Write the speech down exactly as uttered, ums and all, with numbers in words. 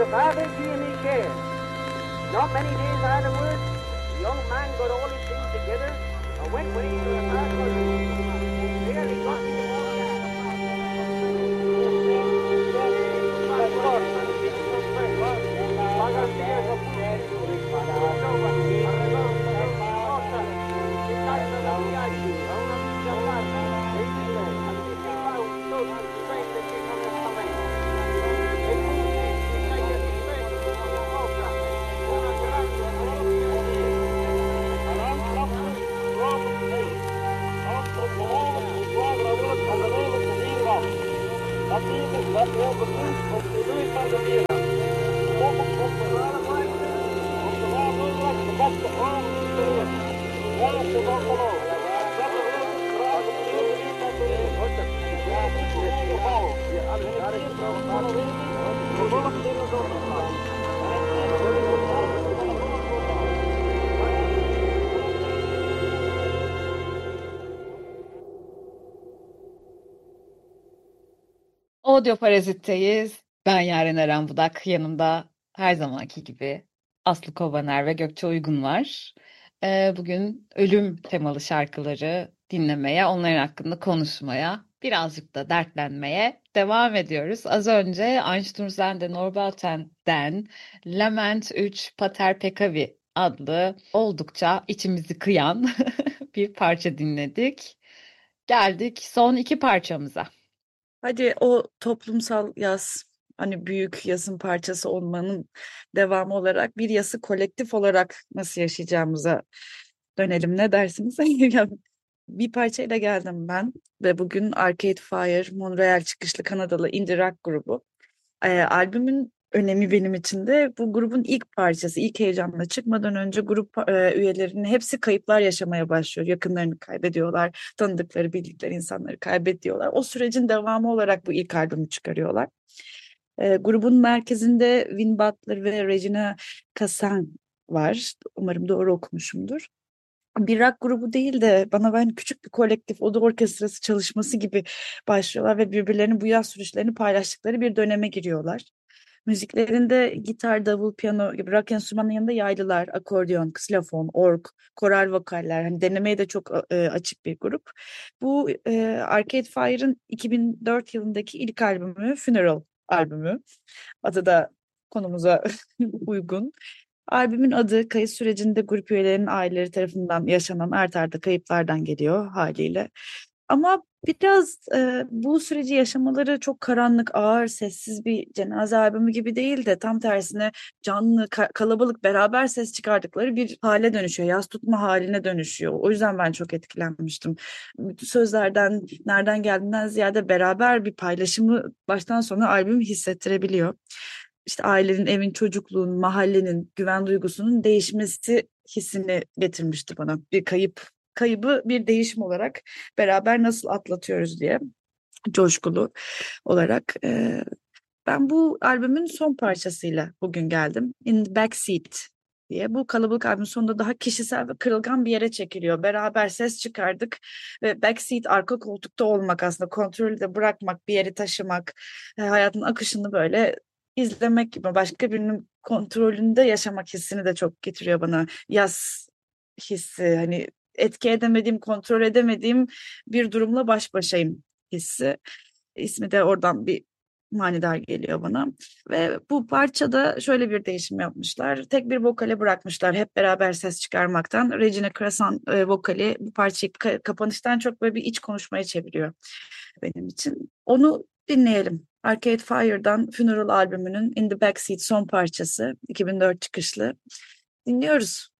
the father being his share. Not many days afterwards, the young man got all his things together and went with him to the father. There he got him all Audio Parazit'teyiz. Ben Yaren Eren Budak. Yanımda her zamanki gibi Aslı Kovaner ve Gökçe Uygun var. Ee, bugün ölüm temalı şarkıları dinlemeye, onların hakkında konuşmaya, birazcık da dertlenmeye devam ediyoruz. Az önce Einstürzen'de Norbauten''den Lament üç Pater Pekavi adlı oldukça içimizi kıyan bir parça dinledik. Geldik son iki parçamıza. Hadi o toplumsal yas, hani büyük yasın parçası olmanın devamı olarak bir yası kolektif olarak nasıl yaşayacağımıza dönelim. Ne dersiniz? Ya, bir parçayla geldim ben ve bugün Arcade Fire, Montreal çıkışlı Kanadalı indie rock grubu. Ee, albümün önemi benim için de bu grubun ilk parçası, ilk heyecanla çıkmadan önce grup e, üyelerinin hepsi kayıplar yaşamaya başlıyor. Yakınlarını kaybediyorlar, tanıdıkları, bildikleri insanları kaybediyorlar. O sürecin devamı olarak bu ilk albümü çıkarıyorlar. E, grubun merkezinde Win Butler ve Regina Cassan var. Umarım doğru okumuşumdur. Bir rock grubu değil de bana ben küçük bir kolektif oda orkestrası çalışması gibi başlıyorlar ve birbirlerinin bu yaz sürüşlerini paylaştıkları bir döneme giriyorlar. Müziklerinde gitar, davul, piyano gibi rock enstrümanının yanında yaylılar, akordeon, ksilofon, org, koral vokaller, hani denemeye de çok e, açık bir grup. Bu e, Arcade Fire'ın iki bin dört yılındaki ilk albümü Funeral albümü. Adı da konumuza uygun. Albümün adı kayıt sürecinde grup üyelerinin aileleri tarafından yaşanan art arda kayıplardan geliyor haliyle. Ama biraz e, bu süreci yaşamaları çok karanlık, ağır, sessiz bir cenaze albümü gibi değil de tam tersine canlı, ka- kalabalık, beraber ses çıkardıkları bir hale dönüşüyor. Yas tutma haline dönüşüyor. O yüzden ben çok etkilenmiştim. Bütün sözlerden, nereden geldiğinden ziyade beraber bir paylaşımı baştan sona albüm hissettirebiliyor. İşte ailenin, evin, çocukluğun, mahallenin, güven duygusunun değişmesi hissini getirmişti bana. Bir kayıp, kaybı bir değişim olarak beraber nasıl atlatıyoruz diye coşkulu olarak. E, ben bu albümün son parçasıyla bugün geldim. In the Backseat diye. Bu kalabalık albümün sonunda daha kişisel ve kırılgan bir yere çekiliyor. Beraber ses çıkardık ve backseat, arka koltukta olmak, aslında kontrolü de bırakmak, bir yeri taşımak, e, hayatın akışını böyle izlemek gibi, başka birinin kontrolünde yaşamak hissini de çok getiriyor bana. Yaz hissi, hani etki edemediğim, kontrol edemediğim bir durumla baş başayım hissi. İsmi de oradan bir manidar geliyor bana. Ve bu parçada şöyle bir değişim yapmışlar. Tek bir vokale bırakmışlar hep beraber ses çıkarmaktan. Regina Crescent e, vokali bu parçayı ka- kapanıştan çok böyle bir iç konuşmaya çeviriyor benim için. Onu dinleyelim. Arcade Fire'dan Funeral albümünün In the Backseat son parçası, iki bin dört çıkışlı. Dinliyoruz.